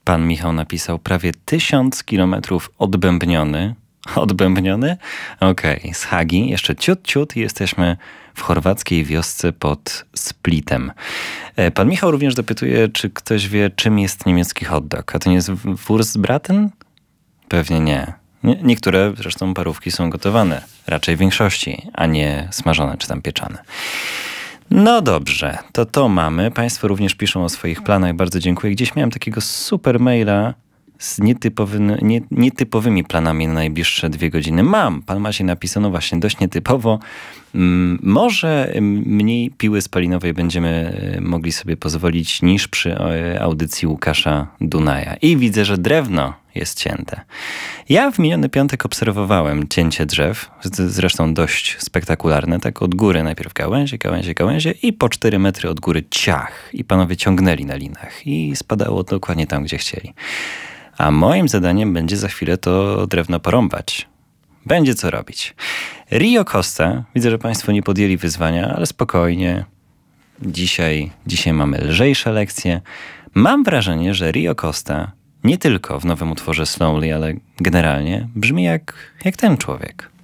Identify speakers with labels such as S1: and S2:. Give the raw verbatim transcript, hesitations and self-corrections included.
S1: Pan Michał napisał prawie tysiąc kilometrów odbębniony. Odbębniony? Okej, okay. Z Hagi jeszcze ciut, ciut i jesteśmy w chorwackiej wiosce pod Splitem. Pan Michał również dopytuje, czy ktoś wie, czym jest niemiecki hot dog. A to nie jest Wurstbraten? Pewnie nie. nie. Niektóre zresztą parówki są gotowane, raczej w większości, a nie smażone czy tam pieczane. No dobrze, to to mamy. Państwo również piszą o swoich planach. Bardzo dziękuję. Gdzieś miałem takiego super maila z nietypowymi, nie, nietypowymi planami na najbliższe dwie godziny. Mam. Pan Maciej napisał, no właśnie, dość nietypowo. Hmm, może mniej piły spalinowej będziemy mogli sobie pozwolić niż przy audycji Łukasza Dunaja. I widzę, że drewno jest cięte. Ja w miniony piątek obserwowałem cięcie drzew, zresztą dość spektakularne, tak od góry najpierw gałęzie, gałęzie, gałęzie i po cztery metry od góry ciach. I panowie ciągnęli na linach i spadało dokładnie tam, gdzie chcieli. A moim zadaniem będzie za chwilę to drewno porąbać. Będzie co robić. Rio Costa, widzę, że państwo nie podjęli wyzwania, ale spokojnie. Dzisiaj, dzisiaj mamy lżejsze lekcje. Mam wrażenie, że Rio Costa nie tylko w nowym utworze Slowly, ale generalnie brzmi jak, jak ten człowiek.